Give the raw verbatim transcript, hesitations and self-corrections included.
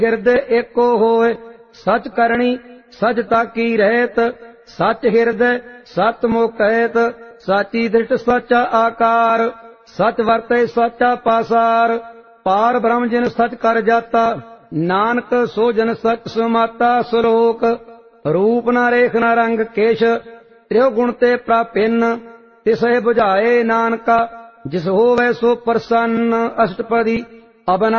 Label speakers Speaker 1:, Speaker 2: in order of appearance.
Speaker 1: ਹਿਰਦੈ ਏਕੋ ਹੋਏ ਸਚ ਕਰਣੀ ਸਚ ਤਾਕੀ ਰਹਿਤ ਸਚ ਹਿਰਦੈ ਸਤ ਮੁਖ ਕਹਿਤ ਸਾਚੀ ਦ੍ਰਿਸ਼ਟ ਸਚਾ ਆਕਾਰ ਸਚ ਵਰਤੈ ਸਚਾ ਪਾਸਾਰ ਪਾਰ ਬ੍ਰਹਮ ਜਿਨ ਸਚ ਕਰ ਜਾਤਾ ਨਾਨਕ ਸੋ ਜਨ ਸਚ ਸਮਾਤਾ ਸਲੋਕ ਰੂਪ ਨਾ ਰੇਖ ਨਾ ਰੰਗ ਕੇਸ਼ ਤ੍ਰਿਉ ਗੁਣ ਤੇ ਪ੍ਰਾਪਿਨ ਤਿਸਹਿ 부ਝਾਏ ਨਾਨਕਾ ਜਿਸ ਹੋਵੇ ਸੋ ਪ੍ਰਸੰਨ ਅਸ਼ਟਪਦੀ ਅਬਨਾ